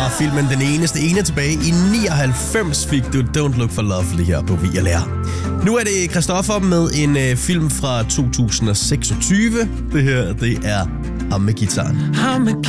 fra filmen Den Eneste Ene tilbage i 99 fik du Don't Look for Lovely her på VLR. Nu er det Christoffer med en film fra 2026. Det her, det er ham med gitaren.